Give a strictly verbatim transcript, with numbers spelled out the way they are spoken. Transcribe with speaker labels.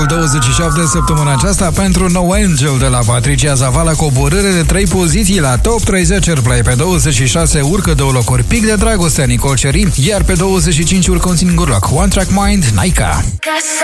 Speaker 1: douăzeci și șapte săptămâna aceasta pentru No Angel de la Patricia Zavala, coborâre de trei poziții la Top treizeci Airplay. Pe douăzeci și șase urcă două locuri, Pic de Dragoste, Nicole Cherin, iar pe douăzeci și cinci urcă un singur loc, One Track Mind, Naika.